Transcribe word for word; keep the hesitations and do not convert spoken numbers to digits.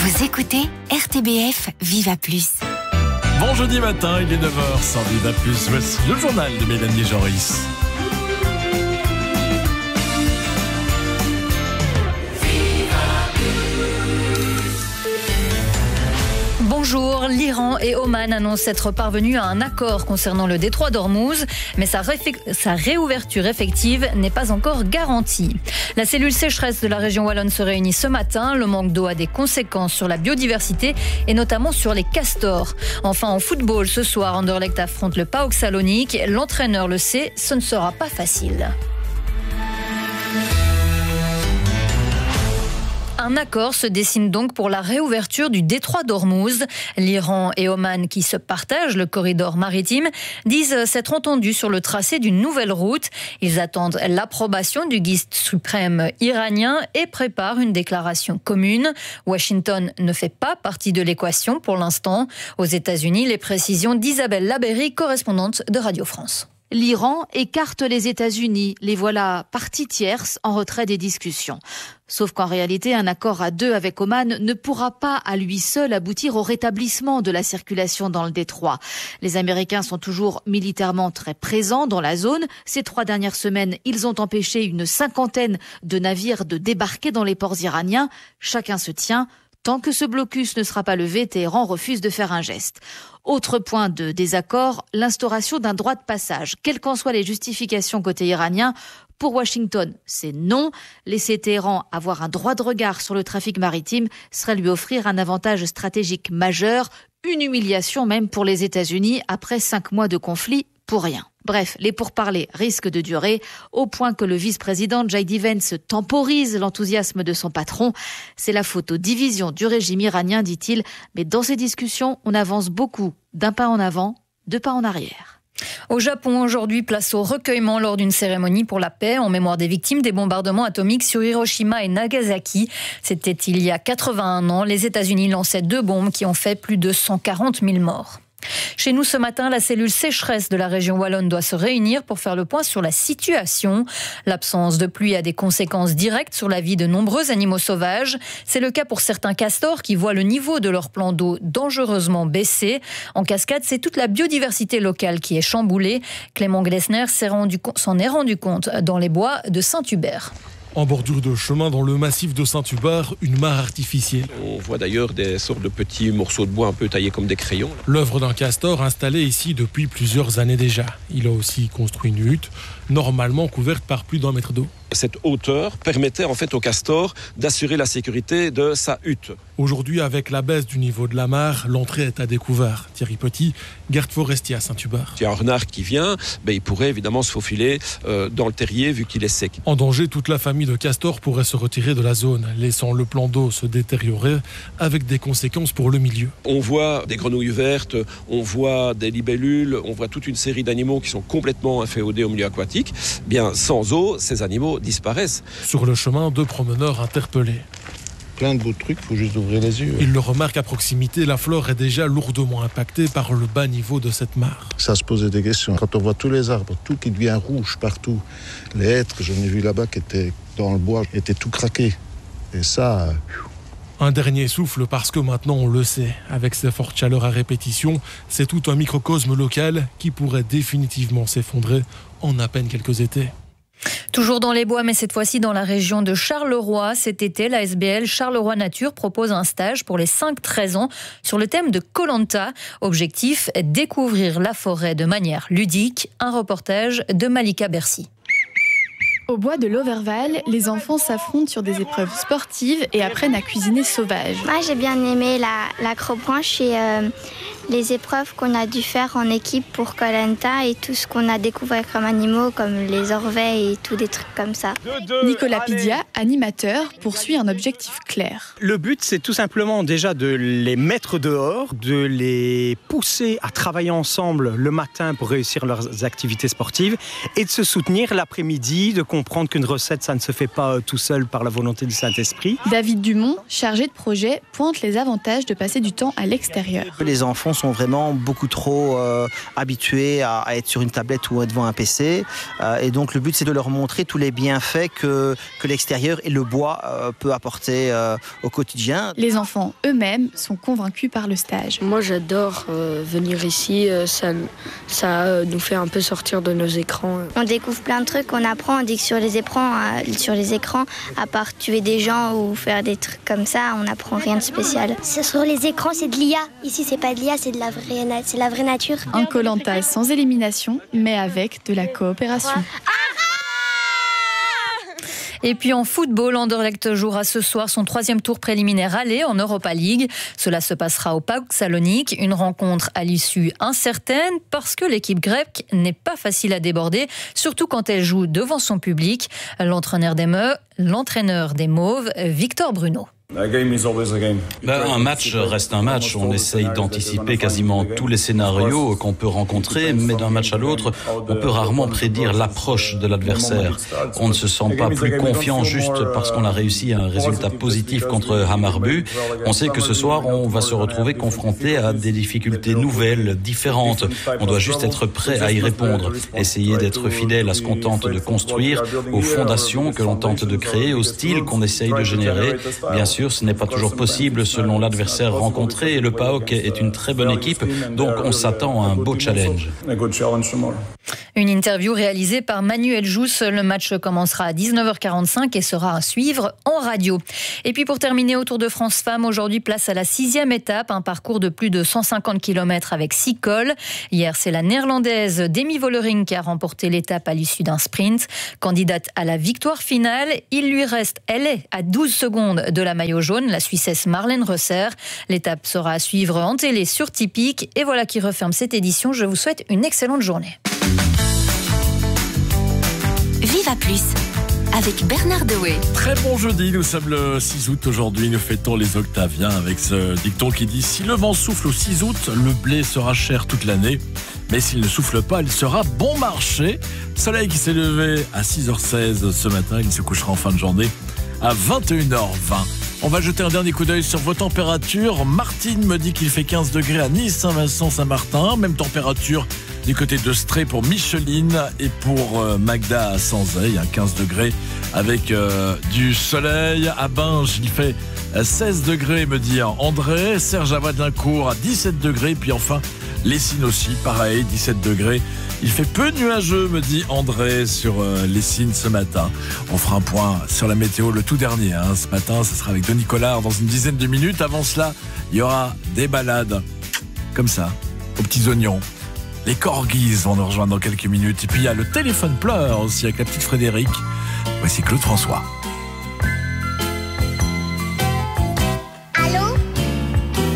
Vous écoutez R T B F Viva Plus. Bon jeudi matin, il est neuf heures sans Viva Plus. Voici le journal de Mélanie Joris. Bonjour, l'Iran et Oman annoncent être parvenus à un accord concernant le détroit d'Ormuz, mais sa, réfe- sa réouverture effective n'est pas encore garantie. La cellule sécheresse de la région wallonne se réunit ce matin. Le manque d'eau a des conséquences sur la biodiversité et notamment sur les castors. Enfin, en football, ce soir, Anderlecht affronte le PAOK Salonique. L'entraîneur le sait, ce ne sera pas facile. Un accord se dessine donc pour la réouverture du détroit d'Ormuz. L'Iran et Oman, qui se partagent le corridor maritime, disent s'être entendus sur le tracé d'une nouvelle route. Ils attendent l'approbation du guide suprême iranien et préparent une déclaration commune. Washington ne fait pas partie de l'équation pour l'instant. Aux États-Unis, les précisions d'Isabelle Labéry, correspondante de Radio France. L'Iran écarte les États-Unis. Les voilà parties tierces en retrait des discussions. Sauf qu'en réalité, un accord à deux avec Oman ne pourra pas à lui seul aboutir au rétablissement de la circulation dans le détroit. Les Américains sont toujours militairement très présents dans la zone. Ces trois dernières semaines, ils ont empêché une cinquantaine de navires de débarquer dans les ports iraniens. Chacun se tient. Tant que ce blocus ne sera pas levé, Téhéran refuse de faire un geste. Autre point de désaccord, l'instauration d'un droit de passage. Quelles qu'en soient les justifications côté iranien, pour Washington, c'est non. Laisser Téhéran avoir un droit de regard sur le trafic maritime serait lui offrir un avantage stratégique majeur, une humiliation même pour les États-Unis après cinq mois de conflit pour rien. Bref, les pourparlers risquent de durer, au point que le vice-président J D Vance temporise l'enthousiasme de son patron. C'est la faute aux divisions du régime iranien, dit-il, mais dans ces discussions, on avance beaucoup, d'un pas en avant, deux pas en arrière. Au Japon, aujourd'hui, place au recueillement lors d'une cérémonie pour la paix en mémoire des victimes des bombardements atomiques sur Hiroshima et Nagasaki. C'était il y a quatre-vingt-un ans. Les États-Unis lançaient deux bombes qui ont fait plus de cent quarante mille morts. Chez nous ce matin, la cellule sécheresse de la région wallonne doit se réunir pour faire le point sur la situation. L'absence de pluie a des conséquences directes sur la vie de nombreux animaux sauvages. C'est le cas pour certains castors qui voient le niveau de leur plan d'eau dangereusement baisser. En cascade, c'est toute la biodiversité locale qui est chamboulée. Clément Glessner s'est rendu, s'en est rendu compte dans les bois de Saint-Hubert. En bordure de chemin dans le massif de Saint-Hubert, une mare artificielle. On voit d'ailleurs des sortes de petits morceaux de bois un peu taillés comme des crayons. L'œuvre d'un castor installé ici depuis plusieurs années déjà. Il a aussi construit une hutte, normalement couverte par plus d'un mètre d'eau. Cette hauteur permettait en fait au castor d'assurer la sécurité de sa hutte. Aujourd'hui, avec la baisse du niveau de la mare, l'entrée est à découvert. Thierry Petit, garde forestier à Saint-Hubert. S'il y a un renard qui vient, ben, il pourrait évidemment se faufiler euh, dans le terrier vu qu'il est sec. En danger, toute la famille de castors pourrait se retirer de la zone, laissant le plan d'eau se détériorer avec des conséquences pour le milieu. On voit des grenouilles vertes, on voit des libellules, on voit toute une série d'animaux qui sont complètement inféodés au milieu aquatique. Bien, sans eau, ces animaux disparaissent. Sur le chemin, deux promeneurs interpellés. Plein de beaux trucs, il faut juste ouvrir les yeux. Ils le remarquent à proximité, la flore est déjà lourdement impactée par le bas niveau de cette mare. Ça se posait des questions. Quand on voit tous les arbres, tout qui devient rouge partout, les hêtres que j'en ai vu là-bas qui étaient dans le bois, étaient tout craqués. Et ça... Euh... Un dernier souffle parce que maintenant on le sait. Avec ces fortes chaleurs à répétition, c'est tout un microcosme local qui pourrait définitivement s'effondrer en à peine quelques étés. Toujours dans les bois, mais cette fois-ci dans la région de Charleroi. Cet été, la S B L Charleroi Nature propose un stage pour les cinq treize ans sur le thème de Koh-Lanta. Objectif, découvrir la forêt de manière ludique. Un reportage de Malika Bercy. Au bois de l'Auverval, les enfants s'affrontent sur des épreuves sportives et apprennent à cuisiner sauvage. Moi, j'ai bien aimé la, l'acrobranche et euh, les épreuves qu'on a dû faire en équipe pour Koh-Lanta et tout ce qu'on a découvert comme animaux, comme les orveilles et tous des trucs comme ça. Nicolas Pidia, animateur, poursuit un objectif clair. Le but, c'est tout simplement déjà de les mettre dehors, de les pousser à travailler ensemble le matin pour réussir leurs activités sportives et de se soutenir l'après-midi, de comprendre qu'une recette, ça ne se fait pas tout seul par la volonté du Saint-Esprit. David Dumont, chargé de projet, pointe les avantages de passer du temps à l'extérieur. Les enfants sont vraiment beaucoup trop euh, habitués à, à être sur une tablette ou devant un P C. Euh, et donc le but, c'est de leur montrer tous les bienfaits que, que l'extérieur et le bois euh, peut apporter euh, au quotidien. Les enfants eux-mêmes sont convaincus par le stage. Moi, j'adore euh, venir ici. Euh, ça, ça euh, nous fait un peu sortir de nos écrans. On découvre plein de trucs, on apprend. On dit que sur les écrans, euh, sur les écrans, à part tuer des gens ou faire des trucs comme ça, on n'apprend rien de spécial. Sur les écrans, c'est de l'I A. Ici, c'est pas de l'I A, c'est de la vraie, na- c'est la vraie nature. Un Koh-Lanta sans élimination, mais avec de la coopération. Et puis en football, Anderlecht jouera ce soir son troisième tour préliminaire aller en Europa League. Cela se passera au PAOK Salonique, une rencontre à l'issue incertaine parce que l'équipe grecque n'est pas facile à déborder, surtout quand elle joue devant son public. L'entraîneur des Mauves, l'entraîneur des Mauves, Victor Bruno. Ben, un match reste un match. On essaye d'anticiper quasiment tous les scénarios qu'on peut rencontrer, mais d'un match à l'autre, on peut rarement prédire l'approche de l'adversaire. On ne se sent pas plus confiant juste parce qu'on a réussi un résultat positif contre Hammarby. On sait que ce soir, on va se retrouver confronté à des difficultés nouvelles, différentes. On doit juste être prêt à y répondre, essayer d'être fidèle à ce qu'on tente de construire, aux fondations que l'on tente de créer, au style qu'on essaye de générer. Bien sûr, ce n'est pas toujours possible selon l'adversaire rencontré et le PAOK est une très bonne équipe, donc on s'attend à un beau challenge. Une interview réalisée par Manuel Jousse. Le match commencera à dix-neuf heures quarante-cinq et sera à suivre en radio. Et puis pour terminer au Tour de France Femmes, aujourd'hui place à la sixième étape, un parcours de plus de cent cinquante kilomètres avec six cols. Hier, c'est la néerlandaise Demi Vollering qui a remporté l'étape à l'issue d'un sprint. Candidate à la victoire finale, il lui reste, elle est à douze secondes de la maillot jaune, la Suissesse Marlène Reusser. L'étape sera à suivre en télé sur Tipeee. Et voilà qui referme cette édition. Je vous souhaite une excellente journée. Viva Plus avec Bernard Dewey. Très bon jeudi, nous sommes le six août aujourd'hui, nous fêtons les Octaviens avec ce dicton qui dit « Si le vent souffle au six août, le blé sera cher toute l'année, mais s'il ne souffle pas, il sera bon marché ». Soleil qui s'est levé à six heures seize ce matin, il se couchera en fin de journée à vingt et une heures vingt. On va jeter un dernier coup d'œil sur vos températures. Martine me dit qu'il fait quinze degrés à Nice, Saint-Vincent, Saint-Martin. Même température du côté de Strey pour Micheline et pour euh, Magda à Sanzay, hein, quinze degrés avec euh, du soleil. À Binge, il fait seize degrés, me dit André. Serge à Vadincourt à dix-sept degrés. Puis enfin, Lessines aussi, pareil, dix-sept degrés. Il fait peu nuageux, me dit André, sur euh, Lessines ce matin. On fera un point sur la météo, le tout dernier. Hein. Ce matin, ce sera avec Denis Collard dans une dizaine de minutes. Avant cela, il y aura des balades comme ça, aux petits oignons. Les corgis vont nous rejoindre dans quelques minutes. Et puis il y a le téléphone pleure aussi avec la petite Frédéric. Voici Claude François.